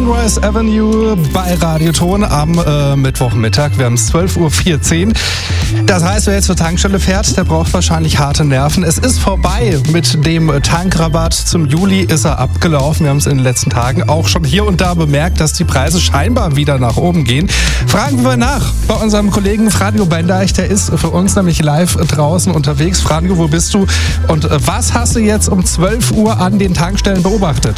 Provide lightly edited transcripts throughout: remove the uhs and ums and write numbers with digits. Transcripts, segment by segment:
Sunrise Avenue bei Radioton am Mittwochmittag. Wir haben es 12.14 Uhr. Das heißt, wer jetzt zur Tankstelle fährt, der braucht wahrscheinlich harte Nerven. Es ist vorbei mit dem Tankrabatt. Zum Juli ist er abgelaufen. Wir haben es in den letzten Tagen auch schon hier und da bemerkt, dass die Preise scheinbar wieder nach oben gehen. Fragen wir nach bei unserem Kollegen Franjo Bendeich. Der ist für uns nämlich live draußen unterwegs. Franjo, wo bist du? Und was hast du jetzt um 12 Uhr an den Tankstellen beobachtet?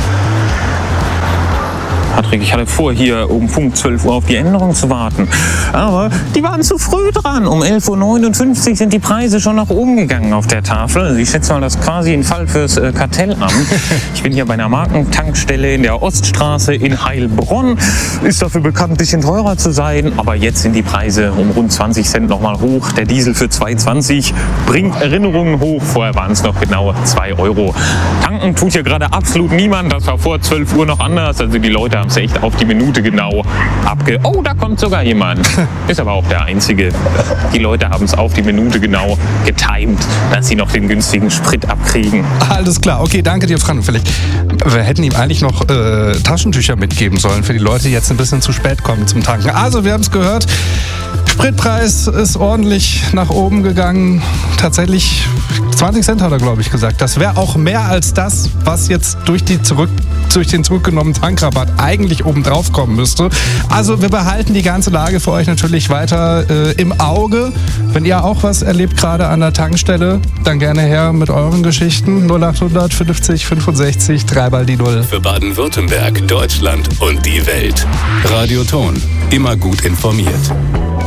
Patrick, ich hatte vor, hier um Punkt 12 Uhr auf die Änderung zu warten. Aber die waren zu früh dran. Um 11.59 Uhr sind die Preise schon nach oben gegangen auf der Tafel. Also ich schätze mal, das ist quasi ein Fall fürs Kartellamt. Ich bin hier bei einer Markentankstelle in der Oststraße in Heilbronn. Ist dafür bekannt, ein bisschen teurer zu sein. Aber jetzt sind die Preise um rund 20 Cent nochmal hoch. Der Diesel für 2,20 bringt Erinnerungen hoch. Vorher waren es noch genau 2 Euro. Tanken tut hier gerade absolut niemand. Das war vor 12 Uhr noch anders. Also die Leute haben es echt auf die Minute genau Oh, da kommt sogar jemand. Ist aber auch der Einzige. Die Leute haben es auf die Minute genau getimt, dass sie noch den günstigen Sprit abkriegen. Alles klar. Okay, danke dir, Frank. Vielleicht, wir hätten ihm eigentlich noch Taschentücher mitgeben sollen für die Leute, die jetzt ein bisschen zu spät kommen zum Tanken. Also, wir haben es gehört. Spritpreis ist ordentlich nach oben gegangen. Tatsächlich 20 Cent hat er, glaube ich, gesagt. Das wäre auch mehr als das, was jetzt durch den zurückgenommenen Tankrabatt eigentlich oben drauf kommen müsste. Also wir behalten die ganze Lage für euch natürlich weiter im Auge. Wenn ihr auch was erlebt gerade an der Tankstelle, dann gerne her mit euren Geschichten. 0800 50 65 3 mal die 0. Für Baden-Württemberg, Deutschland und die Welt. Radioton. Immer gut informiert.